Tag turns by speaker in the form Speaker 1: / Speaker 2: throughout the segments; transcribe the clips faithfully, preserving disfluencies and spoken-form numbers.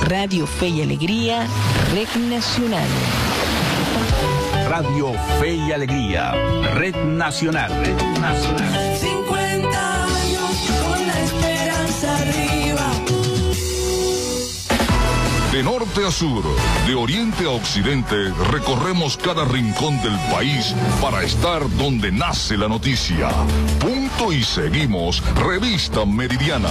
Speaker 1: Radio Fe y Alegría, Red Nacional.
Speaker 2: Radio Fe y Alegría, Red Nacional. Red Nacional.
Speaker 3: cincuenta años con la esperanza arriba.
Speaker 4: De norte a sur, de oriente a occidente, recorremos cada rincón del país para estar donde nace la noticia. Punto y seguimos, Revista Meridiana.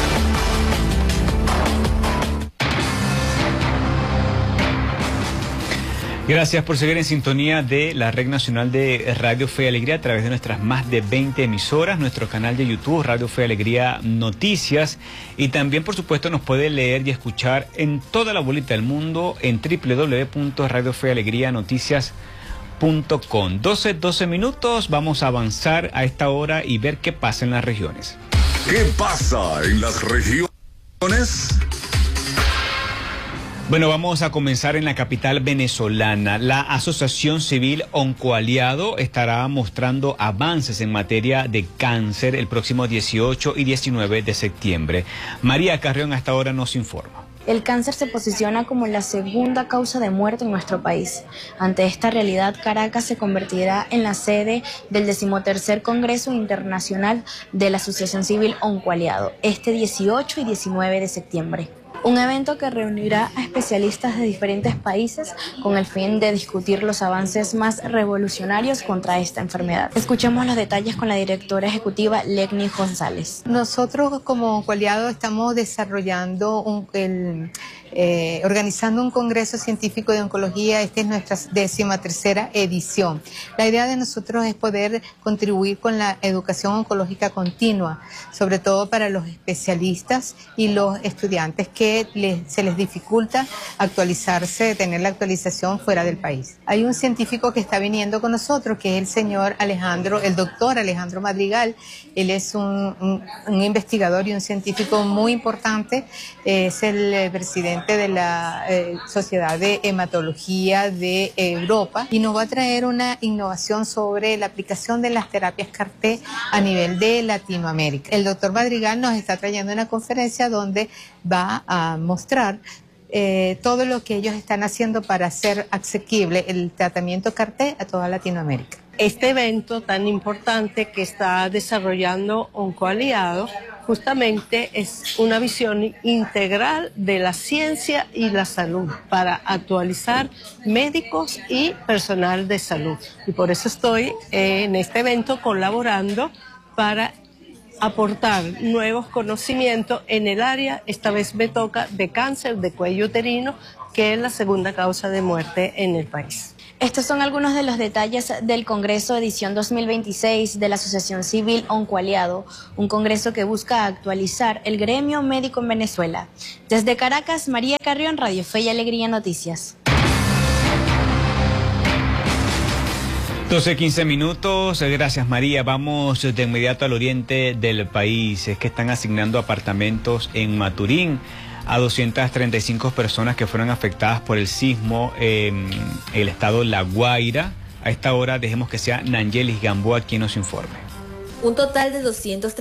Speaker 5: Gracias por seguir en sintonía de la Red Nacional de Radio Fe y Alegría a través de nuestras más de veinte emisoras, nuestro canal de YouTube, Radio Fe y Alegría Noticias, y también, por supuesto, nos puede leer y escuchar en toda la bolita del mundo en doble u doble u doble u punto radio fe alegría noticias punto com. doce, doce minutos, vamos a avanzar a esta hora y ver qué pasa en las regiones.
Speaker 4: ¿Qué pasa en las regiones?
Speaker 5: Bueno, vamos a comenzar en la capital venezolana. La Asociación Civil Oncoaliado estará mostrando avances en materia de cáncer el próximo dieciocho y diecinueve de septiembre. María Carrión hasta ahora nos informa.
Speaker 6: El cáncer se posiciona como la segunda causa de muerte en nuestro país. Ante esta realidad, Caracas se convertirá en la sede del decimotercer Congreso Internacional de la Asociación Civil Oncoaliado, este dieciocho y diecinueve de septiembre. Un evento que reunirá a especialistas de diferentes países con el fin de discutir los avances más revolucionarios contra esta enfermedad. Escuchemos los detalles con la directora ejecutiva Legni González.
Speaker 7: Nosotros como Oncoaliado estamos desarrollando un, el, eh, organizando un congreso científico de oncología. Esta es nuestra décima tercera edición. La idea de nosotros es poder contribuir con la educación oncológica continua, sobre todo para los especialistas y los estudiantes que Les, se les dificulta actualizarse, tener la actualización fuera del país. Hay un científico que está viniendo con nosotros, que es el señor Alejandro, el doctor Alejandro Madrigal. Él es un, un, un investigador y un científico muy importante. Es el eh, presidente de la eh, Sociedad de Hematología de Europa y nos va a traer una innovación sobre la aplicación de las terapias C A R T a nivel de Latinoamérica. El doctor Madrigal nos está trayendo una conferencia donde va a a mostrar eh, todo lo que ellos están haciendo para hacer asequible el tratamiento C A R T a toda Latinoamérica.
Speaker 8: Este evento tan importante que está desarrollando Oncoaliado justamente es una visión integral de la ciencia y la salud para actualizar médicos y personal de salud. Y por eso estoy eh, en este evento colaborando para aportar nuevos conocimientos en el área. Esta vez me toca de cáncer de cuello uterino, que es la segunda causa de muerte en el país.
Speaker 6: Estos son algunos de los detalles del Congreso edición dos mil veintiséis de la Asociación Civil Oncoaliado, un congreso que busca actualizar el gremio médico en Venezuela. Desde Caracas, María Carrión, Radio Fe y Alegría Noticias.
Speaker 5: doce, quince minutos, gracias María. Vamos de inmediato al oriente del país. Es que están asignando apartamentos en Maturín a doscientas treinta y cinco personas que fueron afectadas por el sismo en el estado La Guaira. A esta hora dejemos que sea Nangelis Gamboa quien nos informe.
Speaker 9: Un total de doscientos